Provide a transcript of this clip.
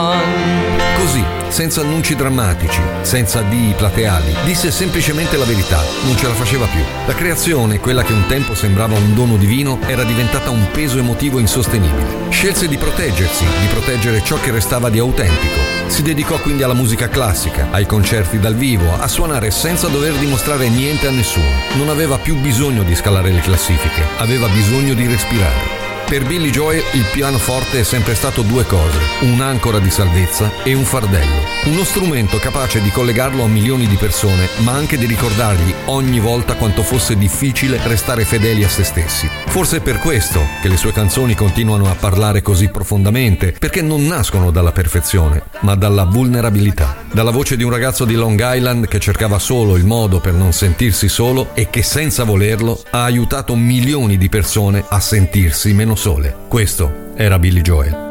Così, senza annunci drammatici, senza addii plateali, disse semplicemente la verità, non ce la faceva più. La creazione, quella che un tempo sembrava un dono divino, era diventata un peso emotivo insostenibile. Scelse di proteggersi, di proteggere ciò che restava di autentico. Si dedicò quindi alla musica classica, ai concerti dal vivo, a suonare senza dover dimostrare niente a nessuno. Non aveva più bisogno di scalare le classifiche, aveva bisogno di respirare. Per Billy Joel il pianoforte è sempre stato due cose, un'ancora di salvezza e un fardello. Uno strumento capace di collegarlo a milioni di persone, ma anche di ricordargli ogni volta quanto fosse difficile restare fedeli a se stessi. Forse è per questo che le sue canzoni continuano a parlare così profondamente, perché non nascono dalla perfezione, ma dalla vulnerabilità. Dalla voce di un ragazzo di Long Island che cercava solo il modo per non sentirsi solo e che senza volerlo ha aiutato milioni di persone a sentirsi meno sole. Questo era Billy Joel.